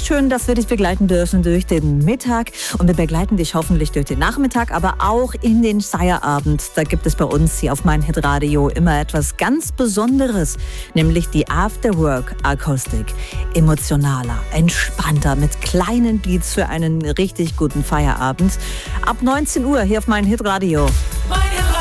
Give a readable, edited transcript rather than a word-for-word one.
schön, dass wir dich begleiten dürfen durch den Mittag. Und wir begleiten dich hoffentlich durch den Nachmittag, aber auch in den Feierabend. Da gibt es bei uns hier auf mein Hitradio immer etwas ganz Besonderes, nämlich die Afterwork-Akustik. Emotionaler, entspannter, mit kleinen Beats für einen richtig guten Feierabend. Ab 19 Uhr hier auf mein Hitradio.